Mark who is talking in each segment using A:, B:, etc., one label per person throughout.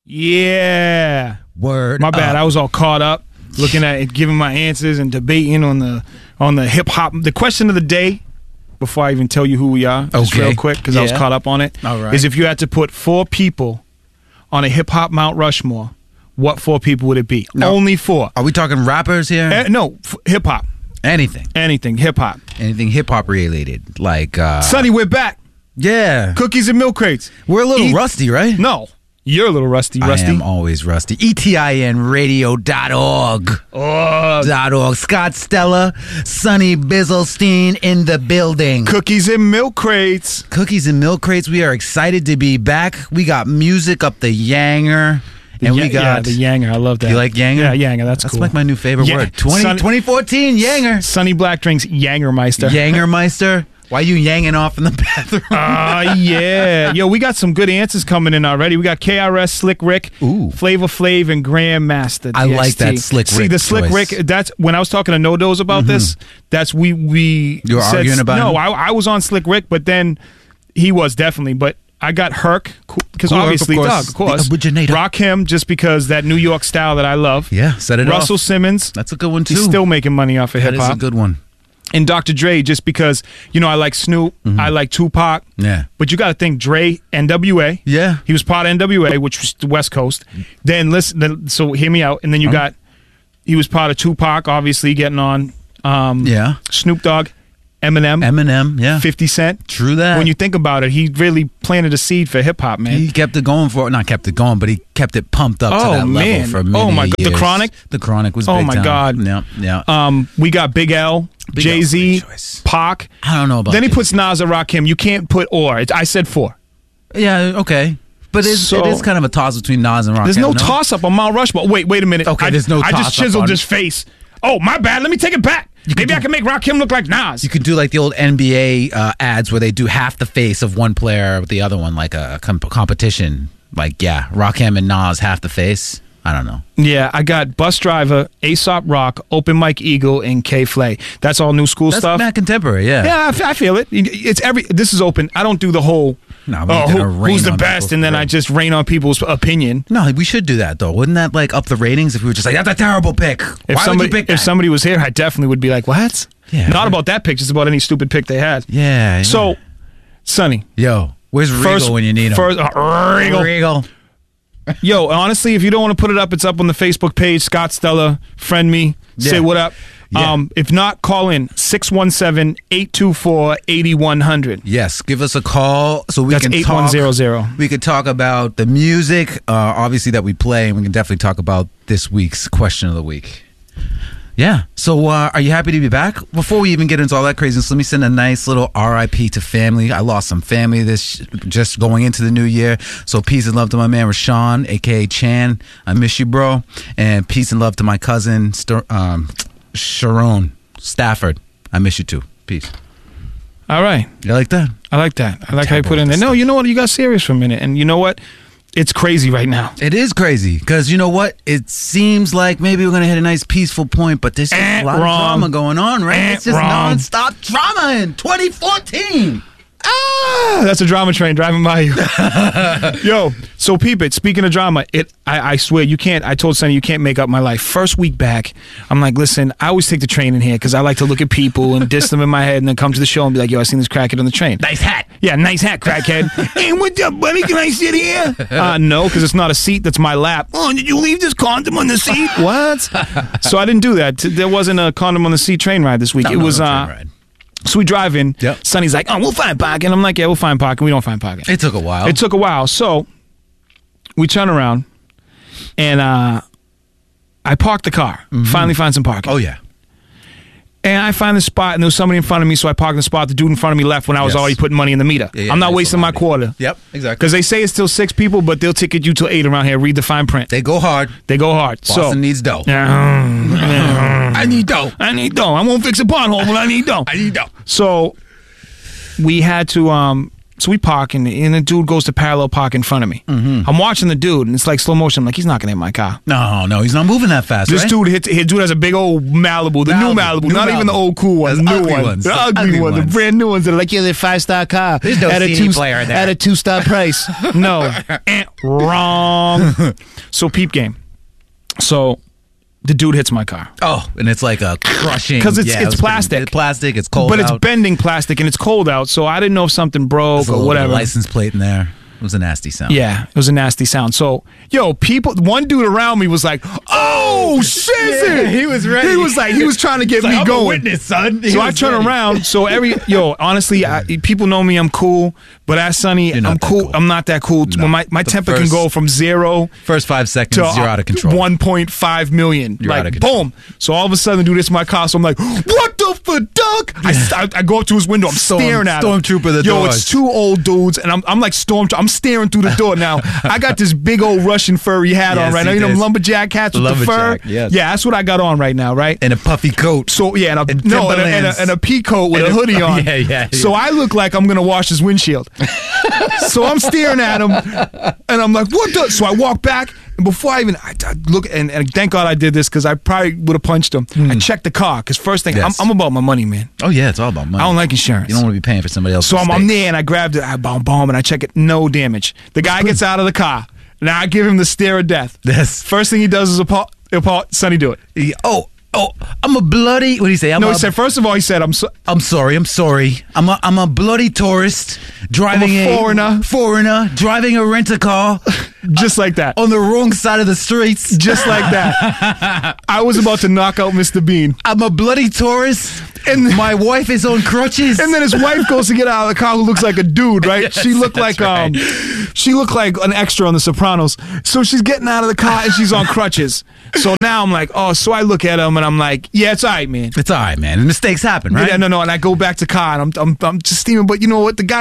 A: Yeah.
B: Word.
A: My bad.
B: up.
A: I was all caught up looking at it, giving my answers and debating on the hip hop. The question of the day, before I even tell you who we are, just
B: Okay.
A: real quick, because I was
B: Yeah.
A: caught up on it,
B: All right.
A: is if you had to put 4 people on a hip hop Mount Rushmore, what 4 people would it be?
B: No.
A: Only 4.
B: Are we talking rappers here?
A: No, hip hop.
B: Anything
A: Hip hop.
B: hip hop related, like
A: Sonny, we're back.
B: yeah.
A: Cookies and milk crates.
B: We're a little rusty, right?
A: No, you're a little rusty.
B: I am always rusty. ETINradio.org. .org. Scott Stella, Sonny Bizzlestein in the building.
A: Cookies and milk crates.
B: Cookies and milk crates. We are excited to be back. We got music up the yanger. And we got
A: the yanger. I love that.
B: You like yanger?
A: Yeah, yanger. That's cool.
B: like my new favorite word. 2014 yanger.
A: Sonny Black drinks Yangermeister.
B: Yangermeister. Why you yanging off in the bathroom?
A: Yeah. Yo, we got some good answers coming in already. We got KRS, Slick Rick,
B: Ooh.
A: Flavor Flav, and Grandmaster.
B: I like
A: DST.
B: that Slick Rick
A: See, the Slick
B: choice.
A: Rick, that's when I was talking to No-Dos about this, that's we
B: You were
A: said,
B: arguing about
A: no,
B: him?
A: I was on Slick Rick, but then he was definitely, but I got Herc, because
B: Cool Herc,
A: obviously,
B: of course.
A: Doug, of course.
B: The originator.
A: Rakim, just because that New York style that I love.
B: Yeah, set it
A: Russell
B: off.
A: Simmons.
B: That's a good one, too.
A: He's still making money off of
B: That
A: hip-hop.
B: is a good one.
A: And Dr. Dre, just because, I like Snoop, I like Tupac.
B: Yeah.
A: But you got to think Dre, NWA.
B: Yeah.
A: He was part of NWA, which was the West Coast. Then so hear me out. And then you got, he was part of Tupac, obviously getting on
B: Yeah.
A: Snoop Dogg,
B: Eminem, yeah.
A: 50 Cent.
B: True that.
A: When you think about it, he really planted a seed for hip hop, man.
B: He kept it going not kept it going, but he kept it pumped up to
A: Oh,
B: that
A: man.
B: level for many
A: Oh, my God. The
B: years.
A: Chronic?
B: The Chronic was
A: Oh,
B: big
A: my
B: time.
A: God.
B: Yeah.
A: We got Big L,
B: Big
A: Jay-Z,
B: L's a great choice.
A: Pac.
B: I don't know about
A: Then he
B: this.
A: puts Nas and Rakim. You can't put or. I said 4.
B: Yeah, okay. But it is kind of a toss between Nas and Rakim.
A: There's no toss-up on Mount Rushmore. Wait a minute.
B: Okay, there's no
A: I just
B: toss-up
A: chiseled
B: on-
A: his face. Oh, my bad. Let me take it back. Maybe I can make Rakim look like Nas.
B: You could do like the old NBA ads where they do half the face of one player with the other one, like a competition. Like, yeah, Rakim and Nas, half the face. I don't know.
A: Yeah, I got Bus Driver, Aesop Rock, Open Mike Eagle, and K-Flay. That's all new school
B: That's
A: stuff.
B: not contemporary, yeah.
A: Yeah, I feel it. It's this is open. I don't do the whole,
B: No, we ain't gonna rain
A: who's the
B: on
A: best,
B: people's
A: and then I
B: parade.
A: just rain on people's opinion.
B: No, we should do that, though. Wouldn't that, like, up the ratings if we were just like, that's a terrible pick? Why would you pick that?
A: If somebody was here, I definitely would be like, what?
B: Yeah.
A: Not about that pick, just about any stupid pick they had.
B: Yeah.
A: So, Sonny.
B: Yo, where's Regal when you need him?
A: Regal. Yo, honestly, if you don't want to put it up, it's up on the Facebook page. Scott Stella, friend me, say what up.
B: Yeah.
A: If not, call in 617-824-8100.
B: Yes, give us a call so we
A: That's
B: can
A: 8100.
B: talk. We could talk about the music, obviously that we play, and we can definitely talk about this week's question of the week. Yeah. So, are you happy to be back? Before we even get into all that craziness, let me send a nice little RIP to family. I lost some family just going into the new year. So, peace and love to my man Rashawn, aka Chan. I miss you, bro. And peace and love to my cousin Sharon Stafford. I miss you too. Peace.
A: All right.
B: You like that?
A: I like that. I like how you put it in there. No, you know what? You got serious for a minute. And you know what? It's crazy right now.
B: It is crazy because you know what? It seems like maybe we're gonna hit a nice peaceful point, but there's just a lot of drama going on, right? It's just nonstop drama in 2014.
A: That's a drama train driving by you. Yo, so peep it. Speaking of drama, I swear you can't. I told Sonny you can't make up my life. First week back, I'm like, listen, I always take the train in here because I like to look at people and diss them in my head, and then come to the show and be like, yo, I seen this crackhead on the train.
B: Nice hat.
A: Yeah, nice hat, crackhead. Hey, what's up, buddy? Can I sit here? No, because it's not a seat. That's my lap. Oh, did you leave this condom on the seat? What? So I didn't do that. There wasn't a condom on the seat train ride this week.
B: No,
A: it was
B: train ride.
A: So we drive in.
B: Yep.
A: Sonny's like, oh, we'll find parking. I'm like, yeah, we'll find parking. We don't find parking.
B: It took a while.
A: It took a while. So we turn around and I park the car. Finally find some parking.
B: Oh yeah.
A: And I find the spot, and there was somebody in front of me, so I parked in the spot. The dude in front of me left when I was
B: Yes.
A: already putting money in the meter.
B: Yeah,
A: I'm not
B: there's
A: wasting my
B: somebody.
A: quarter.
B: Yep, exactly.
A: Because they say it's still 6 people, but they'll ticket you till 8 around here. Read the fine print.
B: They go hard.
A: They go hard.
B: Boston needs dough.
A: I
B: need dough.
A: I need dough. I won't fix a pothole, but I need dough.
B: I need dough.
A: So we had to so we park, and the dude goes to parallel park in front of me. I'm watching the dude, and it's like slow motion. I'm like, he's not gonna hit my car.
B: No, he's not moving that fast.
A: This
B: right?
A: dude has a big old Malibu, the new Malibu, not even the old cool one,
B: Those
A: new
B: ugly
A: one,
B: ones.
A: the
B: Those
A: ugly
B: ugly
A: one, the
B: ones.
A: brand new ones that are like, yeah, they're 5-star car.
B: There's no
A: at a
B: CD player there.
A: At a 2-star price. No, wrong. So peep game. So the dude hits my car.
B: Oh, and it's like a crushing.
A: Because it's
B: it was
A: plastic.
B: It's plastic. It's cold
A: But
B: out.
A: it's bending plastic and it's cold out. So I didn't know if something broke
B: There's a
A: or
B: little
A: whatever.
B: license plate in there. It was a nasty sound.
A: Yeah, it was a nasty sound. So, one dude around me was like, "Oh, shit!"
B: Yeah, he was ready.
A: He was like, he was trying to get me
B: I'm
A: going.
B: a witness, son. He
A: So I
B: was
A: turn
B: ready.
A: around. So honestly, people know me. I'm cool, but as Sonny,
B: You're not
A: I'm
B: that
A: cool.
B: cool.
A: I'm not that cool.
B: No.
A: When my
B: The
A: temper can
B: first-
A: go from 0
B: First 5 seconds,
A: to
B: you're out of control.
A: 1.5 million.
B: You're
A: like,
B: out of control.
A: boom. So all of a sudden, dude, this is my car. So I'm like, what the duck? I go up to his window. I'm staring at him.
B: Stormtrooper the
A: Yo,
B: doors.
A: it's two old dudes, and I'm like I'm staring through the door. Now, I got this big old Russian furry hat on
B: Yes,
A: right now.
B: he
A: You know,
B: does.
A: lumberjack hats with the fur?
B: Lumberjack, yes.
A: Yeah, that's what I got on right now, right?
B: And a puffy coat.
A: So yeah, and
B: Timberlands.
A: a pea coat with
B: And
A: a hoodie on.
B: Yeah.
A: So I look like I'm gonna wash his windshield. So I'm staring at him, and I'm like, "What the?" So I walk back, and before I look, and thank God I did this because I probably would have punched him. I checked the car because first thing
B: Yes.
A: I'm about my money, man.
B: Oh, yeah, it's all about money.
A: I don't like insurance.
B: You don't want to be paying for somebody else's
A: So I'm
B: mistakes.
A: there, and I grabbed it, I bomb, and I check it, no damage. The guy gets out of the car. Now I give him the stare of death.
B: Yes.
A: First thing he does is Sonny, do it.
B: Oh, I'm a bloody. What do you say?
A: He said, first of all, he said,
B: I'm sorry. I'm a bloody tourist driving
A: foreigner.
B: driving a rent-a-car
A: just like that.
B: on the wrong side of the streets.
A: Just like that. I was about to knock out Mr. Bean.
B: I'm a bloody tourist, and my wife is on crutches.
A: And then his wife goes to get out of the car who looks like a dude, right?
B: Yes,
A: she looked
B: that's
A: like
B: right.
A: she looked like an extra on The Sopranos. So she's getting out of the car and she's on crutches. So now I'm like, oh, so I look at him and I'm like, yeah, it's all right, man.
B: It's all right, man. Mistakes happen, right?
A: Yeah, no, and I go back to car and I'm just steaming. But you know what? The guy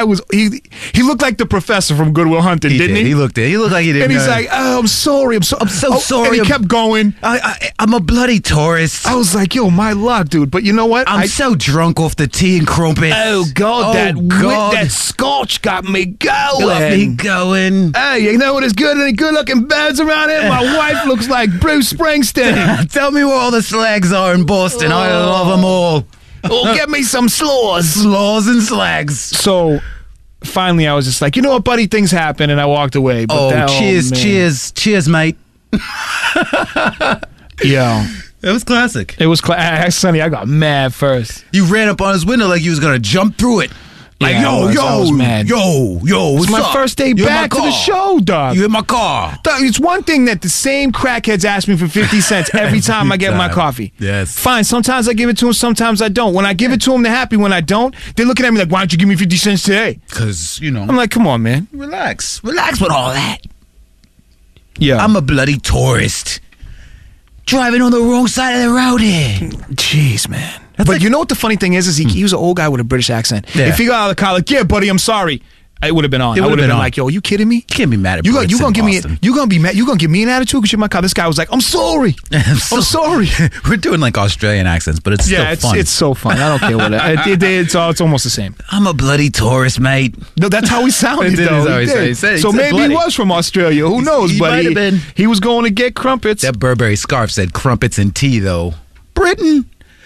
A: he looked like the professor from Good Will Hunting, didn't he?
B: He looked it. He looked like he didn't.
A: And he's
B: know.
A: like, oh, I'm sorry. I'm so
B: sorry.
A: And he kept going.
B: I'm a bloody tourist.
A: I was like, yo, my luck, dude. But you know what?
B: I'm so drunk off the tea and crumpets.
A: Oh God,
B: God.
A: that scotch got me going.
B: Got me going.
A: Hey, you know what is good? Any good-looking birds around here? My wife looks like Bruce Springsteen.
B: Tell me where all the slags are in Boston. I love them all.
A: Or get me some slaws.
B: Slaws and slags.
A: So finally, I was just like, you know what, buddy? Things happen, and I walked away. But
B: Cheers, mate.
A: Yo,
B: It was classic.
A: it was Sonny. I got mad first.
B: You ran up on his window like you was gonna jump through it. Like,
A: Yeah, I was mad.
B: yo,
A: It's
B: what's
A: my
B: up?
A: first day
B: You in my
A: back to the
B: car.
A: show, dog.
B: You in my car.
A: Dog, it's one thing that the same crackheads ask me for 50 cents every time I get my coffee.
B: Yes.
A: Fine, sometimes I give it to them, sometimes I don't. When I give it to them, they're happy. When I don't, they're looking at me like, why don't you give me 50 cents today?
B: Because,
A: I'm like, come on, man.
B: relax with all that.
A: Yeah.
B: I'm a bloody tourist. Driving on the wrong side of the road here.
A: Jeez, man. But you know what the funny thing is he was an old guy with a British accent.
B: Yeah.
A: If he got out of the car like, yeah, buddy, I'm sorry, it would have been on.
B: It
A: I would
B: would've
A: have been
B: been on.
A: like, yo, are you kidding me?
B: You can't be mad at
A: You
B: Brits
A: gonna
B: in
A: give me
B: Boston.
A: you gonna be mad? You gonna give me an attitude because you're my car? This guy was like, I'm sorry. I'm sorry.
B: We're doing like Australian accents, but it's still
A: Yeah,
B: fun.
A: it's so fun. I don't care what it's almost the same.
B: I'm a bloody tourist, mate.
A: No, that's how he sounded,
B: It is
A: though.
B: how he
A: He
B: said-
A: did.
B: he said- he
A: so
B: said
A: maybe
B: bloody.
A: he was from Australia. Who knows?
B: He
A: But
B: might have been.
A: he was going to get crumpets.
B: That Burberry scarf said crumpets and tea, though. Britain.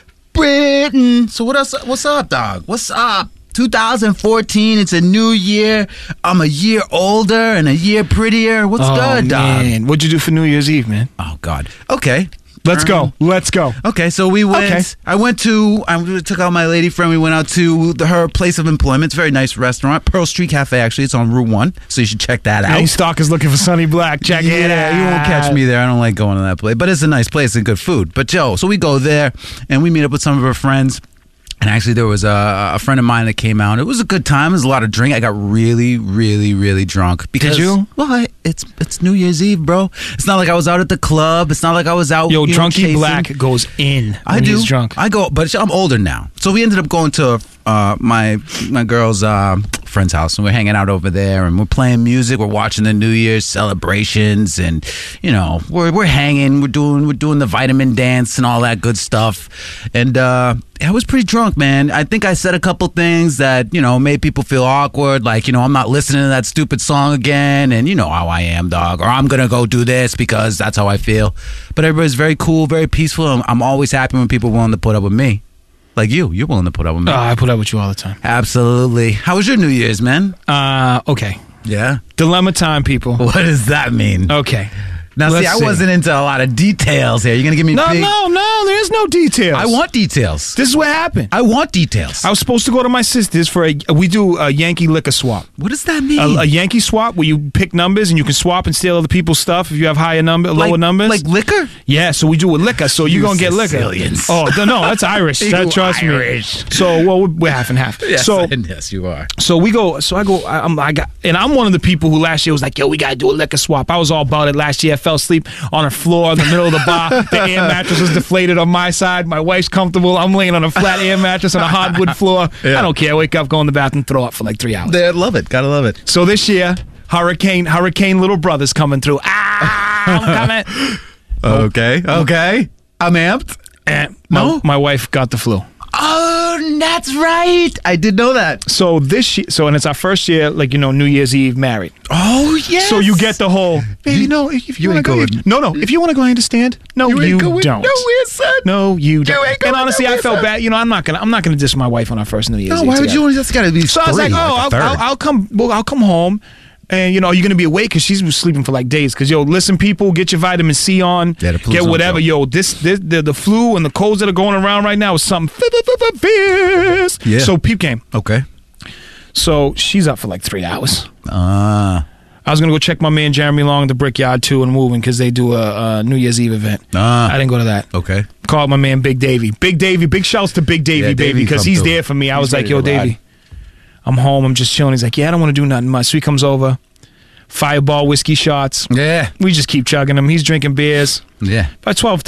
B: So what else? What's up, dog? What's up? 2014. It's a new year. I'm a year older and a year prettier. What's good, dog?
A: Man. What'd you do for New Year's Eve, man?
B: Oh God. Okay.
A: Let's go. Let's go.
B: Okay, so we went.
A: Okay.
B: I took out my lady friend. We went out to her place of employment. It's a very nice restaurant, Pearl Street Cafe. Actually, it's on Route 1, so you should check that out.
A: Any stalkers looking for Sonny Black? Check it out.
B: You won't catch me there. I don't like going to that place, but it's a nice place and good food. But Joe, so we go there and we meet up with some of our friends. And actually, there was a friend of mine that came out. It was a good time. It was a lot of drink. I got really, really, really drunk. Because,
A: Did you?
B: Well, it's New Year's Eve, bro. It's not like I was out at the club. It's not like I was out.
A: Yo, Drunky
B: chasing.
A: Black goes in when
B: I do.
A: he's drunk.
B: I go, but I'm older now. So we ended up going to my girl's friend's house, and we're hanging out over there, and we're playing music. We're watching the New Year's celebrations, and you know, we're hanging. We're doing the vitamin dance and all that good stuff. And I was pretty drunk, man. I think I said a couple things that made people feel awkward, like I'm not listening to that stupid song again, and you know how I am, dog. Or I'm gonna go do this because that's how I feel. But everybody's very cool, very peaceful. I'm always happy when people are willing to put up with me. Like you're willing to put up with me.
A: I put up with you all the time.
B: Absolutely. How was your New Year's, man?
A: Okay.
B: Yeah.
A: Dilemma time, people.
B: What does that mean?
A: Okay.
B: Now,
A: Let's
B: I
A: see.
B: wasn't into a lot of details here. You're going to give me
A: No,
B: big...
A: there is no details.
B: I want details.
A: This is what happened.
B: I want details.
A: I was supposed to go to my sister's for we do a Yankee liquor swap.
B: What does that mean?
A: A Yankee swap where you pick numbers and you can swap and steal other people's stuff if you have lower numbers.
B: Like liquor?
A: Yeah, so we do with liquor. So you're going to get liquor.
B: Sicilians.
A: Oh, no, that's Irish. Trust
B: Irish.
A: me. So, well, we're half and half.
B: Yes,
A: So,
B: yes, you are.
A: so we go. So I go. I'm one of the people who last year was like, yo, we gotta do a liquor swap. I was all about it last year. I fell asleep on a floor in the middle of the bar. The air mattress was deflated on my side. My wife's comfortable. I'm laying on a flat air mattress on a hardwood floor.
B: Yeah.
A: I don't care. Wake up, go in the bathroom, throw up for like 3 hours.
B: They love it. Gotta love it.
A: So this year, Hurricane little brother's coming through. I'm coming.
B: Okay. I'm amped.
A: And
B: No?
A: my wife got the flu.
B: Oh, that's right. I did know that.
A: So this year, and it's our first year, like, New Year's Eve married.
B: Oh, yes.
A: So you get the whole, baby, no, if you
B: You
A: want to
B: ain't
A: go,
B: going.
A: if you want to go, I understand. No, you don't.
B: Nowhere, son.
A: No, you don't.
B: ain't going
A: And honestly, I
B: nowhere,
A: felt
B: son.
A: bad. I'm not gonna diss my wife on our first New Year's
B: No,
A: Eve
B: why would
A: together.
B: you? That's got to be
A: So I was like, I'll come. Well, I'll come home. And are you gonna be awake? Because she's been sleeping for like days. Because listen, people, get your vitamin C on.
B: Yeah, the flu's
A: get
B: on,
A: whatever.
B: Joe.
A: The flu and the colds that are going around right now is something fierce.
B: Yeah.
A: So peep game.
B: Okay.
A: So she's up for like 3 hours.
B: Ah.
A: I was gonna go check my man Jeremy Long at the Brickyard too and Moving because they do a New Year's Eve event. I didn't go to that.
B: Okay.
A: Called my man Big Davey. Big shouts to Big Davey,
B: Yeah,
A: baby,
B: Davey
A: because
B: come
A: he's
B: through.
A: there for me. I
B: He's
A: was like,
B: ready
A: yo,
B: to ride.
A: Davey, I'm home. I'm just chilling. He's like, yeah, I don't want to do nothing much. So he comes over, Fireball whiskey shots.
B: Yeah.
A: We just keep chugging them. He's drinking beers.
B: Yeah.
A: By 12:30.